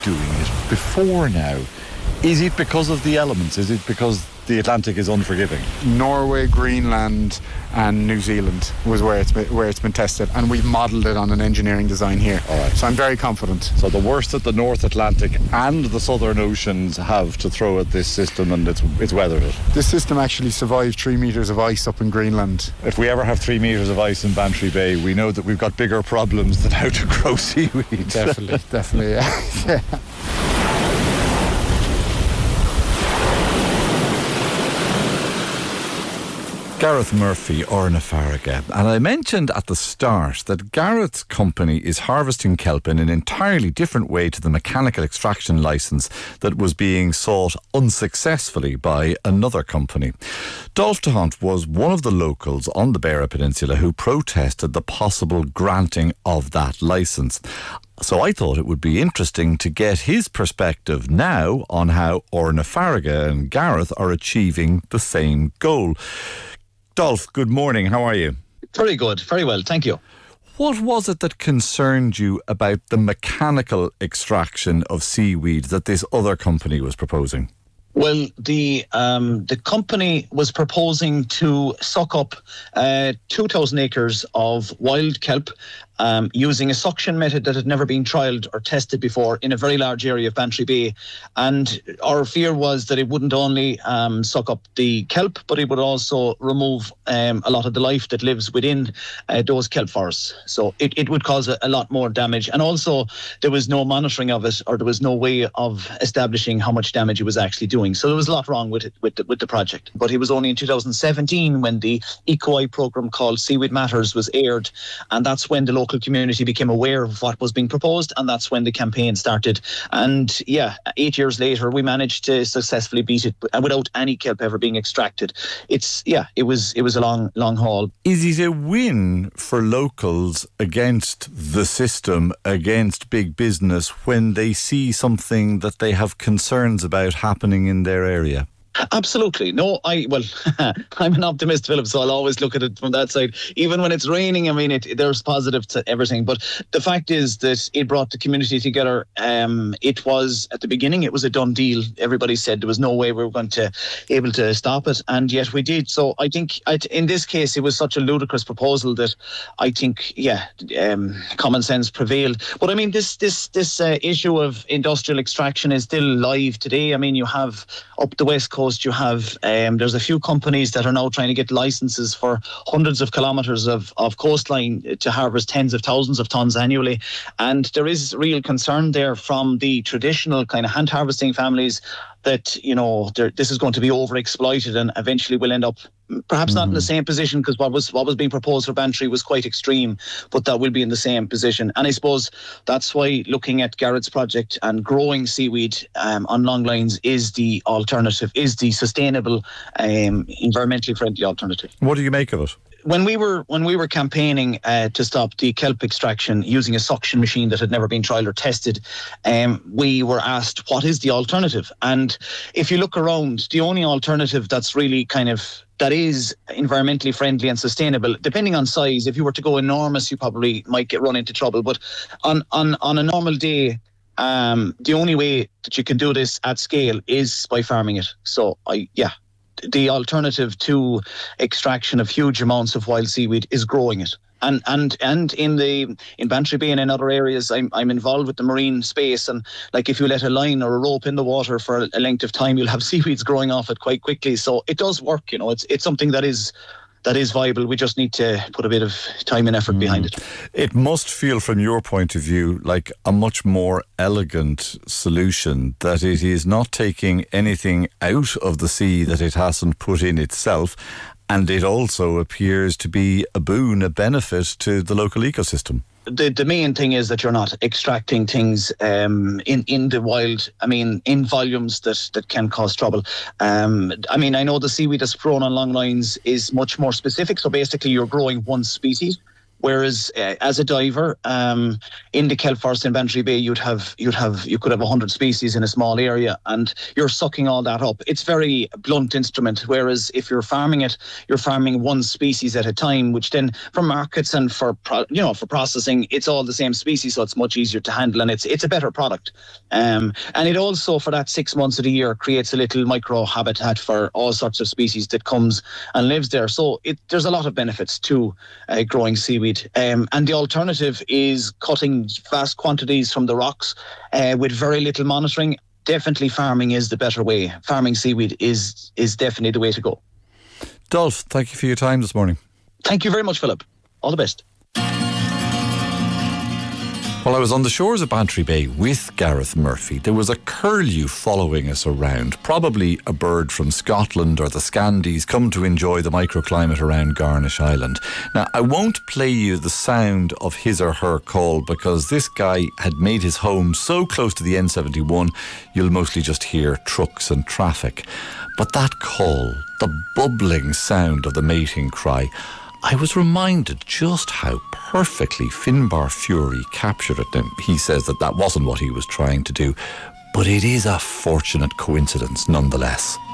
doing it before now. Is it because of the elements? Is it because the Atlantic is unforgiving? Norway, Greenland and New Zealand was where it's been tested, and we've modelled it on an engineering design here. All right. So I'm very confident. So the worst that the North Atlantic and the Southern Oceans have to throw at this system, and it's weathered it. This system actually survived 3 metres of ice up in Greenland. If we ever have 3 metres of ice in Bantry Bay, we know that we've got bigger problems than how to grow seaweed. Definitely, yeah. Gareth Murphy, Orna Farraga. And I mentioned at the start that Gareth's company is harvesting kelp in an entirely different way to the mechanical extraction licence that was being sought unsuccessfully by another company. Dolph de Hunt was one of the locals on the Beara Peninsula who protested the possible granting of that licence. So I thought it would be interesting to get his perspective now on how Orna Farraga and Gareth are achieving the same goal. Dolph, good morning. How are you? Very good. Very well. Thank you. What was it that concerned you about the mechanical extraction of seaweed that this other company was proposing? Well, the company was proposing to suck up 2,000 acres of wild kelp using a suction method that had never been trialled or tested before in a very large area of Bantry Bay. And our fear was that it wouldn't only suck up the kelp, but it would also remove a lot of the life that lives within those kelp forests. So it would cause a lot more damage. And also there was no monitoring of it, or there was no way of establishing how much damage it was actually doing. So there was a lot wrong with the project. But it was only in 2017 when the EcoEye programme called Seaweed Matters was aired, and that's when the local community became aware of what was being proposed, and that's when the campaign started. And 8 years later we managed to successfully beat it without any kelp ever being extracted. It was a long haul. Is it a win for locals against the system, against big business, when they see something that they have concerns about happening in their area? Absolutely. No, I'm an optimist, Philip, so I'll always look at it from that side. Even when it's raining, I mean, there's positive to everything. But the fact is that it brought the community together. It was, at the beginning, it was a done deal. Everybody said there was no way we were going to able to stop it, and yet we did. So I think in this case, it was such a ludicrous proposal that I think, common sense prevailed. But I mean, this issue of industrial extraction is still live today. I mean, you have up the west coast, you have there's a few companies that are now trying to get licenses for hundreds of kilometres of coastline to harvest tens of thousands of tonnes annually. And there is real concern there from the traditional kind of hand harvesting families that, this is going to be overexploited and eventually will end up perhaps not in the same position, because what was being proposed for Bantry was quite extreme, but that will be in the same position. And I suppose that's why looking at Gareth's project and growing seaweed on long lines is the alternative, is the sustainable, environmentally friendly alternative. What do you make of it? When we were campaigning to stop the kelp extraction using a suction machine that had never been trialled or tested, we were asked, what is the alternative? And if you look around, the only alternative that's really that is environmentally friendly and sustainable, depending on size, if you were to go enormous, you probably might run into trouble. But on a normal day, the only way that you can do this at scale is by farming it. So the alternative to extraction of huge amounts of wild seaweed is growing it. And in Bantry Bay and in other areas, I'm involved with the marine space, and like if you let a line or a rope in the water for a length of time, you'll have seaweeds growing off it quite quickly. So it does work, it's something that is viable. We just need to put a bit of time and effort behind it. It must feel, from your point of view, like a much more elegant solution, that it is not taking anything out of the sea that it hasn't put in itself, and it also appears to be a boon, a benefit to the local ecosystem. The main thing is that you're not extracting things in the wild, in volumes that can cause trouble. I know the seaweed that's grown on long lines is much more specific. So basically you're growing one species. Whereas as a diver, in the kelp forest in Bantry Bay, you could have 100 species in a small area, and you're sucking all that up. It's very blunt instrument. Whereas if you're farming it, you're farming one species at a time, which then for markets and for processing, it's all the same species, so it's much easier to handle, and it's a better product. And it also, for that 6 months of the year, creates a little micro habitat for all sorts of species that comes and lives there. So there's a lot of benefits to growing seaweed. And the alternative is cutting vast quantities from the rocks with very little monitoring. Definitely farming is the better way. Farming seaweed is definitely the way to go. Dolph, thank you for your time this morning. Thank you very much, Philip. All the best. Well, I was on the shores of Bantry Bay with Gareth Murphy. There was a curlew following us around, probably a bird from Scotland or the Scandies, come to enjoy the microclimate around Garnish Island. Now, I won't play you the sound of his or her call because this guy had made his home so close to the N71, you'll mostly just hear trucks and traffic. But that call, the bubbling sound of the mating cry, I was reminded just how perfectly Finbar Fury captured it. Now, he says that wasn't what he was trying to do, but it is a fortunate coincidence nonetheless.